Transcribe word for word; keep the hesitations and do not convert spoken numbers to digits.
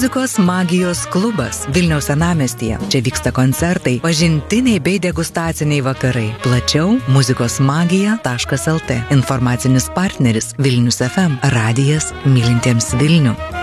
Muzikos magijos klubas Vilniaus senamiestyje. Čia vyksta koncertai, pažintiniai bei degustaciniai vakarai. Plačiau muzikos magija taškas el tė. Informacinis partneris Vilnius ef em. Radijas mylintiems Vilnių.